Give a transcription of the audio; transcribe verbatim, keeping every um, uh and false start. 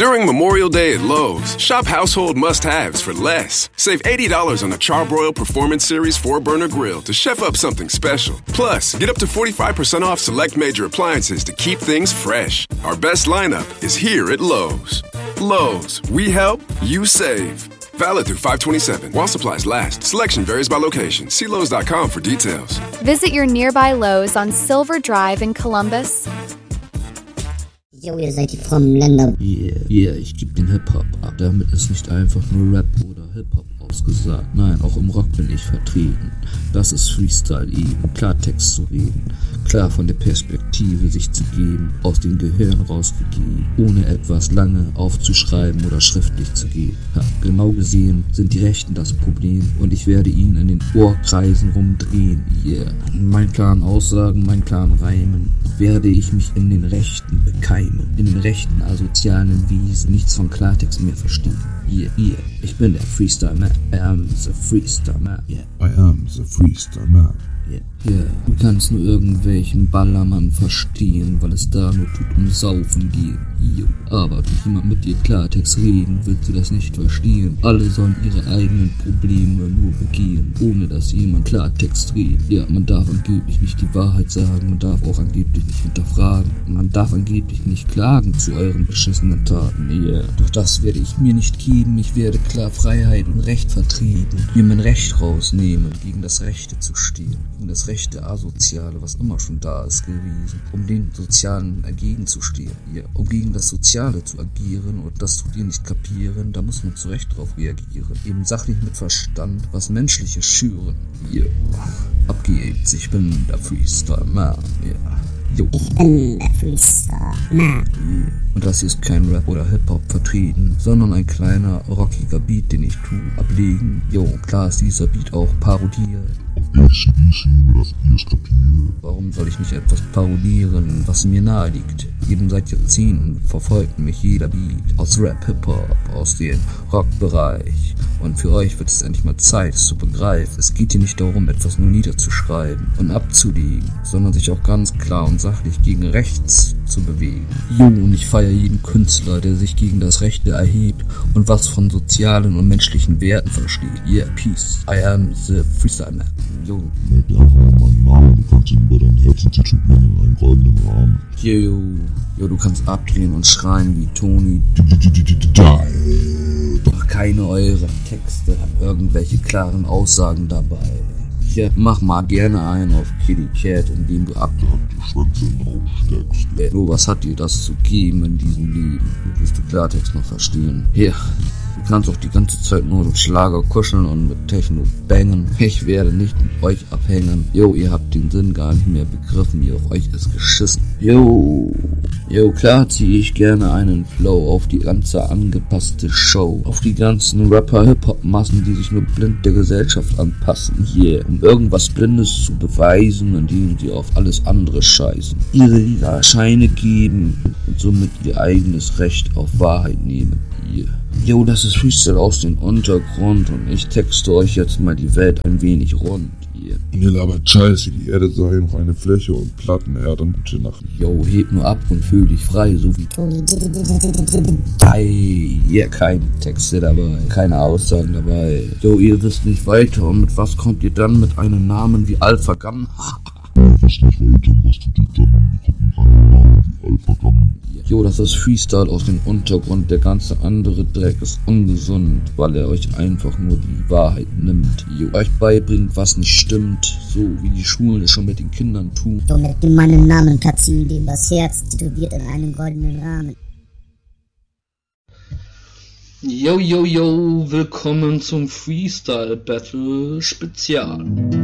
During Memorial Day at Lowe's, shop household must-haves for less. Save eighty dollars on a Charbroil Performance Series four burner grill to chef up something special. Plus, get up to forty-five percent off select major appliances to keep things fresh. Our best lineup is here at Lowe's. Lowe's, we help, you save. Valid through five twenty-seven while supplies last. Selection varies by location. See Lowe's dot com for details. Visit your nearby Lowe's on Silver Drive in Columbus. Jo, ihr seid die frommen Länder. Yeah, yeah, ich geb den Hip-Hop ab. Damit ist nicht einfach nur Rap oder Hip-Hop ausgesagt. Nein, auch im Rock bin ich vertreten. Das ist Freestyle eben, Klartext zu reden. Klar von der Perspektive sich zu geben, aus dem Gehirn rausgegeben, ohne etwas lange aufzuschreiben oder schriftlich zu geben. Ja, genau gesehen sind die Rechten das Problem und ich werde ihn in den Ohrkreisen rumdrehen. Yeah. In meinen klaren Aussagen, meinen klaren Reimen werde ich mich in den Rechten bekeimen, in den rechten asozialen Wesen nichts von Klartext mehr verstehen. Yeah, yeah, ich bin der Freestyle Man, I am the Freestyle Man, yeah. I am the Freestyle Man. Yeah. Yeah. Du kannst nur irgendwelchen Ballermann verstehen, weil es da nur tut um Saufen gehen. Jo. Aber durch jemand mit dir Klartext reden, wird sie das nicht verstehen. Alle sollen ihre eigenen Probleme nur begehen, ohne dass jemand Klartext redet. Ja, man darf angeblich nicht die Wahrheit sagen, man darf auch angeblich nicht hinterfragen. Man darf angeblich nicht klagen zu euren beschissenen Taten. Yeah. Doch das werde ich mir nicht geben, ich werde klar Freiheit und Recht vertreten. Mir mein Recht rausnehmen, gegen das Rechte zu stehen. Gegen das rechte Asoziale, was immer schon da ist gewesen, um den Sozialen entgegenzustehen, ja, um gegen das Soziale zu agieren und das tut ihr nicht kapieren, da muss man zu Recht drauf reagieren, eben sachlich mit Verstand, was Menschliches schüren, ja, ab geht's, ich bin der Freestyle Man, ja. Jo. Ich bin der Freestyle Man. Und das hier ist kein Rap oder Hip-Hop vertreten, sondern ein kleiner, rockiger Beat, den ich tu, ablegen. Jo, klar ist dieser Beat auch parodiert. Auf A C D C, nur dass ihr es kapiert. Warum soll ich nicht etwas parodieren, was mir nahe liegt? Eben seit Jahrzehnten verfolgt mich jeder Beat aus Rap, Hip-Hop, aus dem Rockbereich. Und für euch wird es endlich mal Zeit, es zu begreifen. Es geht hier nicht darum, etwas nur niederzuschreiben und abzulegen, sondern sich auch ganz klar und sachlich gegen rechts zu bewegen. Jo, und ich feiere jeden Künstler, der sich gegen das Rechte erhebt und was von sozialen und menschlichen Werten versteht. Yeah, peace. I am the Freestyle Man. Jo. Merk dir einfach mal meinen Namen, du kannst ihn über dein Herzen tätowieren in einen goldenen Rahmen. Jo, jo, du kannst abdrehen und schreien wie Tony. Doch keine eurer Texte hat irgendwelche klaren Aussagen dabei. Ja, mach mal gerne einen auf Kitty Cat, indem du ab die Schwänze aussteckst. Ja, nur was hat dir das zu geben in diesem Leben? Willst du Klartext noch verstehen? Ja, du kannst auch die ganze Zeit nur mit Schlager kuscheln und mit Techno bangen. Ich werde nicht mit euch abhängen. Jo, ihr habt den Sinn gar nicht mehr begriffen, ihr auf euch ist geschissen. Jo, jo, klar ziehe ich gerne einen Flow auf die ganze angepasste Show. Auf die ganzen Rapper-Hip-Hop-Massen, die sich nur blind der Gesellschaft anpassen. Yeah, um irgendwas Blindes zu beweisen, indem sie auf alles andere scheißen. Ihre lila Scheine geben und somit ihr eigenes Recht auf Wahrheit nehmen. Yeah. Jo, das ist Freestyle aus dem Untergrund und ich texte euch jetzt mal die Welt ein wenig rund. Yeah. Ihr labert Scheiße, die Erde sei noch eine Fläche und Plattenerde und gute Nacht. Jo, heb nur ab und fühl dich frei, so wie Toni. Ei, ja, keine Texte dabei, keine Aussagen dabei. Jo, ihr wisst nicht weiter und mit was kommt ihr dann mit einem Namen wie Alpha Gun? Ihr wisst nicht weiter und was tut ihr dann? Ihr kommt mit einem Namen wie Alpha Gun. Jo, das ist Freestyle aus dem Untergrund, der ganze andere Dreck ist ungesund, weil er euch einfach nur die Wahrheit nimmt. Jo, euch beibringt, was nicht stimmt, so wie die Schulen es schon mit den Kindern tun. Somit du meinen Namen platzieren, dem das Herz tätowiert in einem goldenen Rahmen. Yo, yo, yo, willkommen zum Freestyle Battle Spezial.